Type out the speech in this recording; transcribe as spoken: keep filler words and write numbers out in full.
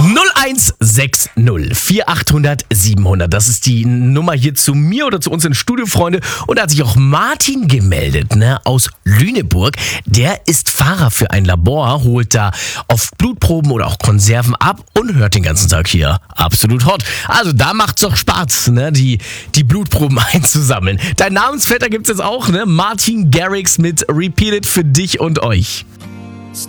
null eins sechs null vier achthundert siebenhundert. Das ist die Nummer hier zu mir oder zu uns ins Studio, Freunde. Und da hat sich auch Martin gemeldet, ne, aus Lüneburg. Der ist Fahrer für ein Labor, holt da oft Blutproben oder auch Konserven ab und hört den ganzen Tag hier absolut hot. Also da macht's doch Spaß, ne, die, die Blutproben einzusammeln. Dein Namensvetter gibt's jetzt auch, ne? Martin Garrix mit Repeat It für dich und euch.